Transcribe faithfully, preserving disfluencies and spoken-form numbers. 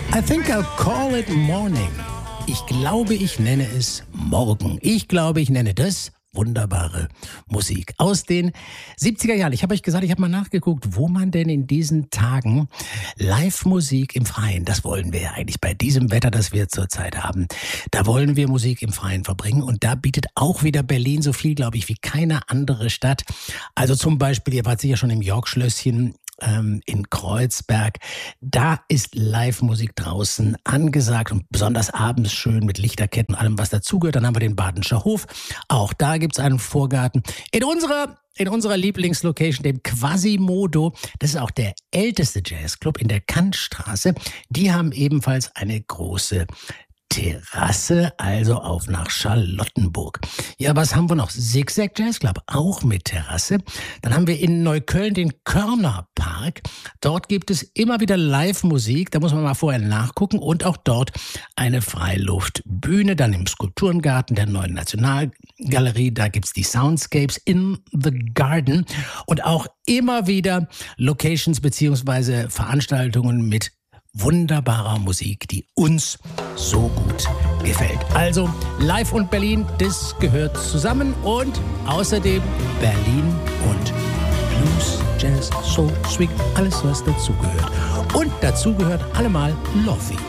I think I'll call it morning. Ich glaube, ich nenne es morgen. Ich glaube, ich nenne das wunderbare Musik aus den siebziger Jahren. Ich habe euch gesagt, ich habe mal nachgeguckt, wo man denn in diesen Tagen Live-Musik im Freien, das wollen wir ja eigentlich bei diesem Wetter, das wir zurzeit haben, da wollen wir Musik im Freien verbringen und da bietet auch wieder Berlin so viel, glaube ich, wie keine andere Stadt. Also zum Beispiel, ihr wart sicher schon im York-Schlösschen in Kreuzberg. Da ist Live-Musik draußen angesagt und besonders abends schön mit Lichterketten und allem, was dazugehört. Dann haben wir den Badenscher Hof. Auch da gibt's einen Vorgarten. In unserer in unserer Lieblingslocation, dem Quasimodo, das ist auch der älteste Jazzclub in der Kantstraße. Die haben ebenfalls eine große Terrasse, also auf nach Charlottenburg. Ja, was haben wir noch? Zigzag Jazz Club, auch mit Terrasse. Dann haben wir in Neukölln den Körnerpark. Dort gibt es immer wieder Live-Musik, da muss man mal vorher nachgucken. Und auch dort eine Freiluftbühne. Dann im Skulpturengarten der Neuen Nationalgalerie, da gibt's die Soundscapes in the Garden. Und auch immer wieder Locations beziehungsweise Veranstaltungen mit wunderbarer Musik, die uns so gut gefällt. Also Live und Berlin, das gehört zusammen und außerdem Berlin und Blues, Jazz, Soul, Swing, alles was dazugehört. Und dazu gehört allemal Lofi.